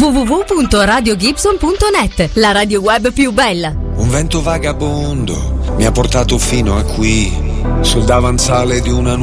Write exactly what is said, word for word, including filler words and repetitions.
w w w punto radio gibson punto net, la radio web più bella. Un vento vagabondo mi ha portato fino a qui, sul davanzale di una